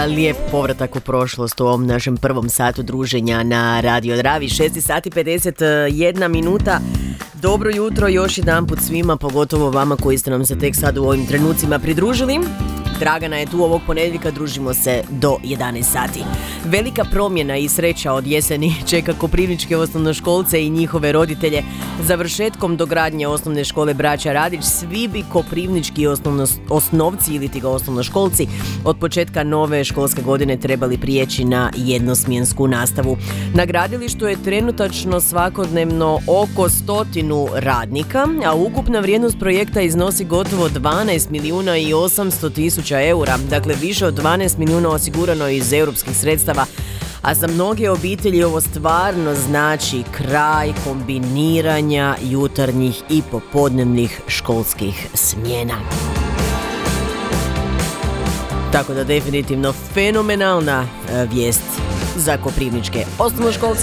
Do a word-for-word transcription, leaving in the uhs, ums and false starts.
lijep povratak u prošlost u ovom našem prvom satu druženja na Radio Dravi. šest sati pedeset jedna minuta. Dobro jutro još jedanput svima, pogotovo vama koji ste nam se tek sad u ovim trenucima pridružili. Dragana je tu ovog ponedjeljka, družimo se do jedanaest sati. Velika promjena i sreća od jeseni čeka koprivničke osnovnoškolce i njihove roditelje. Završetkom dogradnje osnovne škole Braća Radić svi bi koprivnički osnovno, osnovci ili ti ga osnovnoškolci od početka nove školske godine trebali prijeći na jednosmjensku nastavu. Na gradilištu je trenutačno svakodnevno oko stotinu radnika, a ukupna vrijednost projekta iznosi gotovo dvanaest milijuna i osamsto tisuća eura, dakle više od dvanaest milijuna osigurano iz europskih sredstava, a za mnoge obitelji ovo stvarno znači kraj kombiniranja jutarnjih i popodnevnih školskih smjena. Tako da definitivno fenomenalna e, vijest za koprivničke osnovnoškolce